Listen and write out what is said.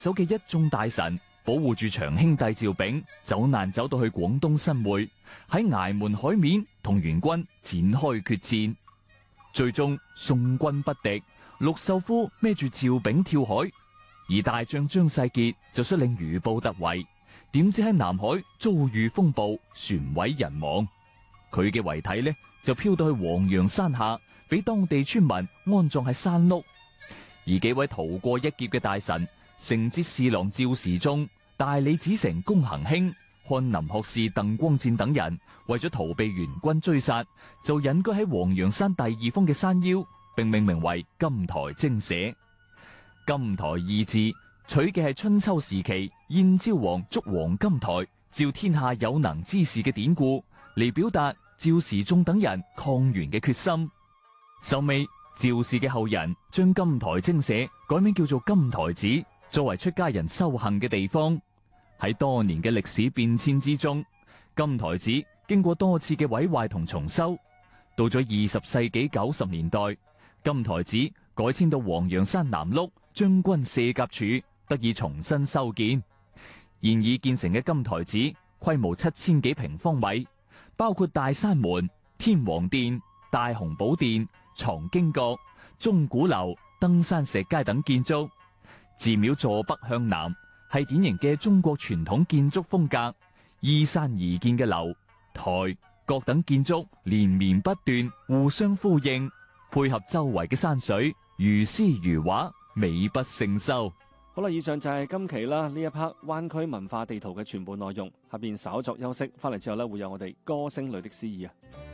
走嘅一眾大臣保護住長兄弟趙昺，走難走到去廣東新會，喺崖門海面同元軍展開決戰。最終宋軍不敵，陸秀夫孭住趙昺跳海，而大將張世傑就率領餘部突圍，點知喺南海遭遇風暴，船毀人亡。佢嘅遺體呢就飄到去黃楊山下，俾當地村民安葬喺山麓。而幾位逃過一劫嘅大臣，承節侍郎趙時中、大理寺丞龔行興、翰林學士鄧光戰等人，為咗逃避元軍追殺，就隱居喺黃楊山第二峰嘅山腰，並命名為金台精舍。金台二字取嘅係春秋時期燕昭王築黃金台，召天下有能之士嘅典故，嚟表達趙時中等人抗元嘅決心。收尾趙氏嘅後人將金台精舍改名叫做金台寺，作為出家人修行嘅地方。喺多年嘅歷史變遷之中，金台寺經過多次嘅毀壞同重修，到咗20世紀90年代，金台寺改遷到黃楊山南麓將軍卸甲處，得以重新修建。現已建成嘅金台寺規模7000幾平方米，包括大山門、天王殿、大雄寶殿、藏經閣、鐘鼓樓、登山石階等建築。寺廟坐北向南，係典型嘅中國傳統建築風格，依山而建嘅樓、台、閣等建築連綿不斷，互相呼應，配合周圍嘅山水，如詩如畫，美不勝收。 好啦，以上就係今期啦呢一 part 灣區文化地圖嘅全部內容。下邊稍作休息，翻嚟之後咧會有我哋歌聲裏的詩意啊。